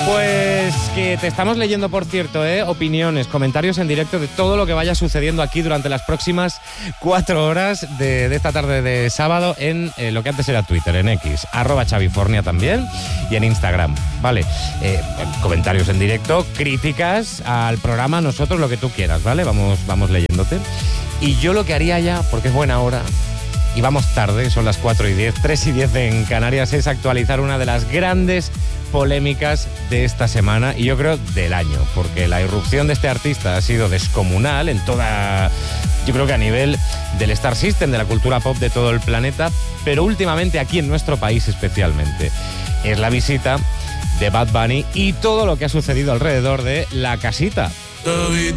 Pues que te estamos leyendo, por cierto, opiniones, comentarios en directo de todo lo que vaya sucediendo aquí durante las próximas 4 horas de esta tarde de sábado en lo que antes era Twitter, en X, @Xavifornia también, y en Instagram, ¿vale? Comentarios en directo, críticas al programa, nosotros lo que tú quieras, ¿vale? Vamos leyéndote. Y yo lo que haría ya, porque es buena hora, y vamos tarde, son las 4:10, 3:10 en Canarias, es actualizar una de las grandes polémicas de esta semana y yo creo del año, porque la irrupción de este artista ha sido descomunal en toda, yo creo que a nivel del Star System, de la cultura pop de todo el planeta, pero últimamente aquí en nuestro país especialmente. Es la visita de Bad Bunny y todo lo que ha sucedido alrededor de La Casita.